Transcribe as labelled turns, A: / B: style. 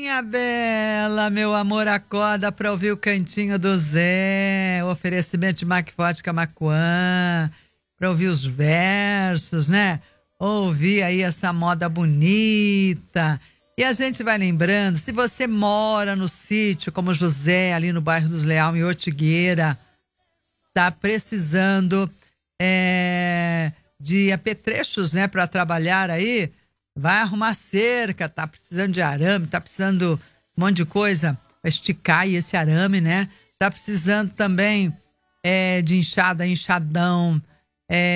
A: Minha bela, meu amor, acorda pra ouvir o cantinho do Zé, o oferecimento de Mac Vodka Macuã, pra ouvir os versos, né? Ouvir aí essa moda bonita. E a gente vai lembrando, se você mora no sítio, como José, ali no bairro dos Leal, em Ortigueira, tá precisando de apetrechos, né, para trabalhar aí, vai arrumar cerca, tá precisando de arame, tá precisando um monte de coisa para esticar aí esse arame, né? Tá precisando também de enxada, enxadão,